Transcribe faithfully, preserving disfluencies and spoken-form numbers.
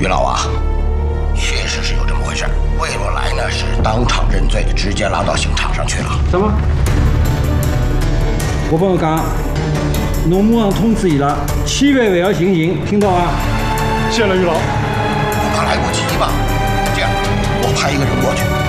于老啊，确实是有这么回事。魏若来呢是当场认罪，直接拉到刑场上去了。 什么？我帮我讲，侬马上通知伊拉，千万不要行刑，听到啊？ 谢了于老。 恐怕来不及吧？这样，我派一个人过去。